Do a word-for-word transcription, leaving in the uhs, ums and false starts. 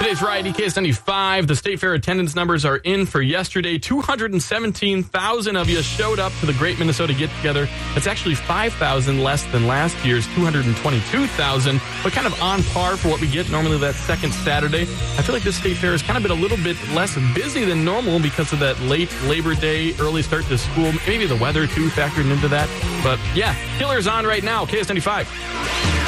Today's Variety K S ninety-five. The State Fair attendance numbers are in for yesterday. two hundred seventeen thousand of you showed up to the Great Minnesota Get-Together. That's actually five thousand less than last year's two hundred twenty-two thousand, but kind of on par for what we get normally that second Saturday. I feel like this State Fair has kind of been a little bit less busy than normal because of that late Labor Day, early start to school. Maybe the weather, too, factored into that. But, yeah, Killer's on right now. K S ninety-five.